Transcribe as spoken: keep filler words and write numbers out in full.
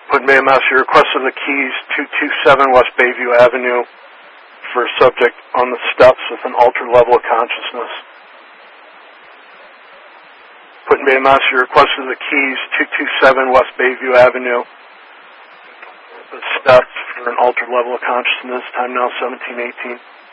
Put Bay Master request of the keys, two two seven West Bayview Avenue, for a subject on the steps with an altered level of consciousness. Put Bay Master request of the keys, two two seven West Bayview Avenue, the steps for an altered level of consciousness. Time now seventeen eighteen.